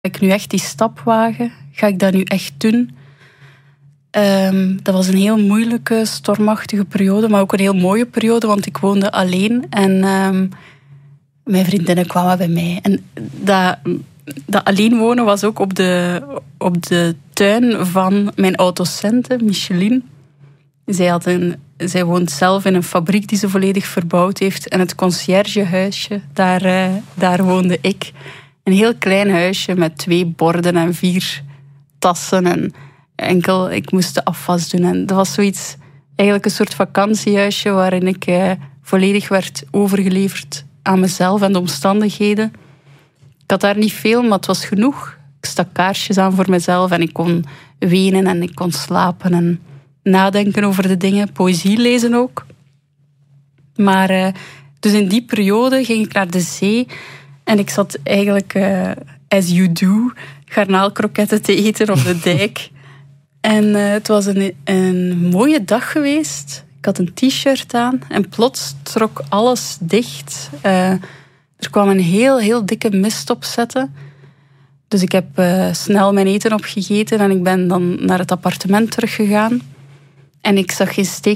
ik nu echt die stap wagen? Ga ik dat nu echt doen? Dat was een heel moeilijke, stormachtige periode, maar ook een heel mooie periode, want ik woonde alleen en mijn vriendinnen kwamen bij mij. En dat alleen wonen was ook op de tuin van mijn oud-docente, Micheline. Zij woont zelf in een fabriek die ze volledig verbouwd heeft. En het conciërgehuisje, daar woonde ik. Een heel klein huisje met 2 borden en 4 tassen. En ik moest de afwas doen. En dat was zoiets, eigenlijk een soort vakantiehuisje waarin ik volledig werd overgeleverd aan mezelf en de omstandigheden. Ik had daar niet veel, maar het was genoeg. Ik stak kaarsjes aan voor mezelf en ik kon wenen en ik kon slapen en nadenken over de dingen, poëzie lezen ook. Maar dus in die periode ging ik naar de zee en ik zat eigenlijk, as you do, garnaalkroketten te eten op de dijk. En het was een mooie dag geweest. Ik had een t-shirt aan en plots trok alles dicht. Er kwam een heel, heel dikke mist opzetten. Dus ik heb snel mijn eten opgegeten en ik ben dan naar het appartement teruggegaan. En ik zag geen steek